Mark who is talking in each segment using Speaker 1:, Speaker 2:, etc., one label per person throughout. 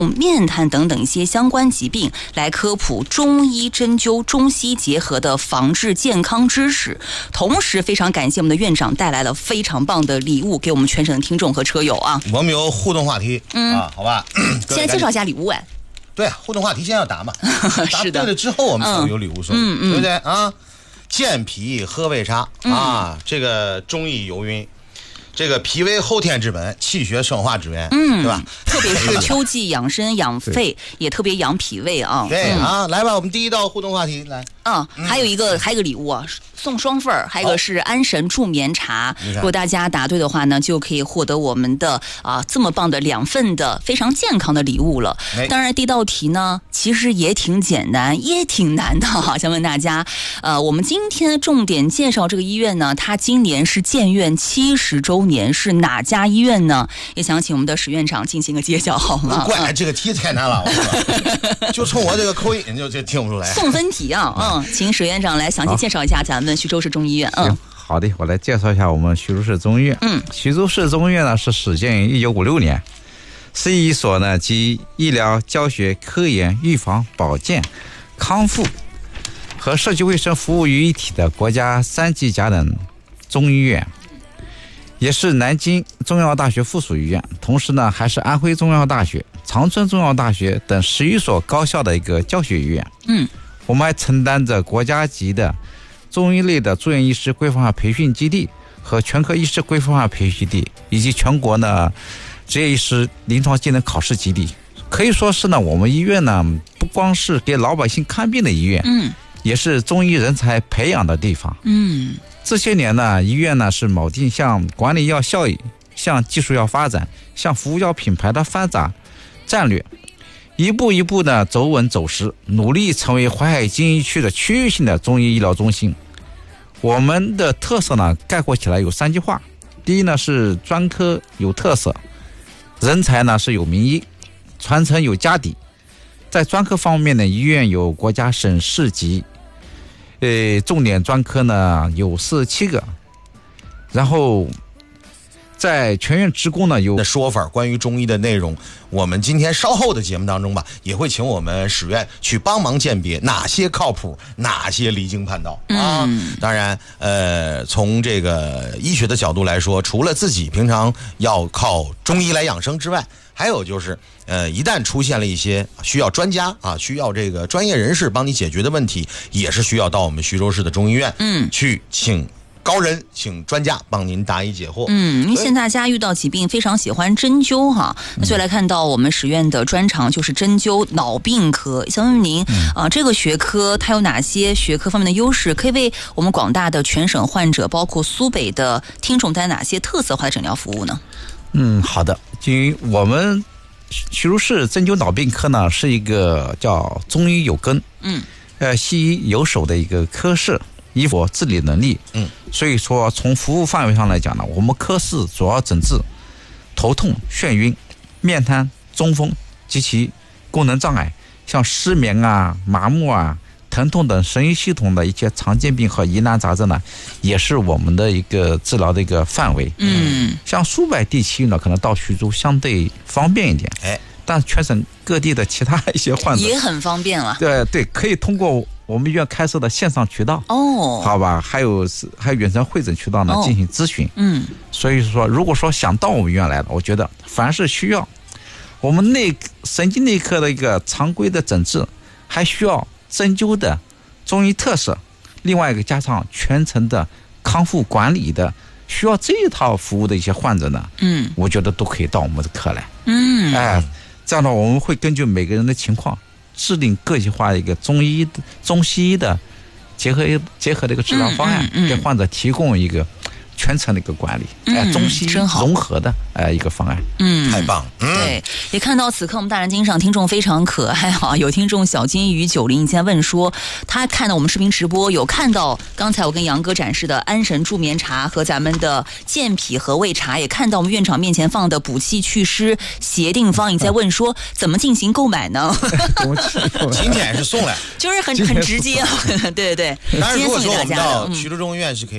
Speaker 1: 面瘫等等一些相关疾病，来科普中医针灸、中西结合的防治健康知识。同时，非常感谢我们的院长带来了非常棒的礼物给我们全省的听众和车友啊！
Speaker 2: 我们有互动话题好吧？
Speaker 1: 先介绍一下礼物哎。
Speaker 2: 对，互动话题先要答嘛，答对了之后我们才会有礼物送，对不对啊？健脾和胃茶啊，这个中医有云。这个脾胃后天之本，气血生化之源，对吧？
Speaker 1: 特别是秋季养生养肺，也特别养脾胃啊。
Speaker 2: 对啊，来吧，我们第一道互动话题来。
Speaker 1: 还有一个礼物啊，送双份儿，还有一个是安神助眠茶。如果大家答对的话呢，就可以获得我们的这么棒的2份的非常健康的礼物了。当然，第一道题呢，其实也挺简单，也挺难的哈。想问大家，我们今天重点介绍这个医院呢，它今年是建院70周年，是哪家医院呢？也想请我们的史院长进行个揭晓，好吗？
Speaker 2: 怪这个题太难了，就冲我这个口音就听不出来。
Speaker 1: 送分题啊，请史院长来详细介绍一下咱们徐州市中医院。
Speaker 3: 好的，我来介绍一下我们徐州市中医院。徐州市中医院呢是始建于1956年，是一所呢集医疗、教学、科研、预防、保健、康复和社区卫生服务于一体的国家3级甲等中医院，也是南京中药大学附属医院，同时呢还是安徽中药大学、长春中药大学等11所高校的一个教学医院。我们还承担着国家级的中医类的住院医师规范化培训基地和全科医师规范化培训基地，以及全国呢职业医师临床技能考试基地。可以说是呢，我们医院呢不光是给老百姓看病的医院，也是中医人才培养的地方。这些年呢，医院呢是铆定向管理药效益、向技术药发展、向服务药品牌的发展战略，一步一步的走稳走实，努力成为淮海经医区的区域性的中医医疗中心。我们的特色呢，概括起来有3句话：第一呢是专科有特色，人才呢是有名医，传承有家底。在专科方面呢，医院有国家省市级重点专科呢有47个，然后在全院职工呢有
Speaker 2: 的说法。关于中医的内容，我们今天稍后的节目当中吧，也会请我们史院去帮忙鉴别哪些靠谱，哪些离经叛道啊。当然从这个医学的角度来说，除了自己平常要靠中医来养生之外，还有就是一旦出现了一些需要专家需要这个专业人士帮你解决的问题，也是需要到我们徐州市的中医院去请高人，请专家帮您答疑解惑。
Speaker 1: 因为现在大家遇到疾病非常喜欢针灸哈，那所以来看到我们史院的专长就是针灸脑病科。想问问您这个学科它有哪些学科方面的优势，可以为我们广大的全省患者，包括苏北的听众带来哪些特色化的诊疗服务呢？
Speaker 3: 好的，基于我们徐州市针灸脑病科呢是一个叫中医有根，西医有手的一个科室，依佛治理能力。所以说从服务范围上来讲呢，我们科室主要诊治头痛、眩晕、面瘫、中风及其功能障碍，像失眠麻木疼痛等神经系统的一些常见病和疑难杂症呢，也是我们的一个治疗的一个范围。像苏北地区呢，可能到徐州相对方便一点，但全省各地的其他一些患者
Speaker 1: 也很方便了。
Speaker 3: 对，可以通过我们医院开设的线上渠道好吧，还有远程会诊渠道呢进行咨询。所以说，如果说想到我们医院来了，我觉得凡是需要我们神经内科的一个常规的诊治，还需要针灸的中医特色，另外一个加上全程的康复管理的，需要这一套服务的一些患者呢，我觉得都可以到我们的科来。这样的话我们会根据每个人的情况制定个性化的一个中西医的结合的一个治疗方案，给患者提供一个全程的一个管理，中西融合的一个方案。
Speaker 2: 太棒。
Speaker 1: 对，也看到此刻我们大南京上听众非常可爱哈，有听众小金鱼90现在问说，他看到我们视频直播，有看到刚才我跟杨哥展示的安神助眠茶和咱们的健脾和胃茶，也看到我们院长面前放的补气祛湿协定方，你在问说怎么进行购买呢？
Speaker 2: 今天是送来，
Speaker 1: 就是很直接。对。
Speaker 2: 当然如果说我们到徐州中医院是可以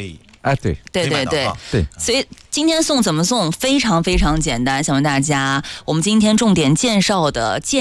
Speaker 3: 哎，对，
Speaker 1: 对对对
Speaker 3: 对，
Speaker 1: 所以今天送怎么送？非常非常简单，想问大家，我们今天重点介绍的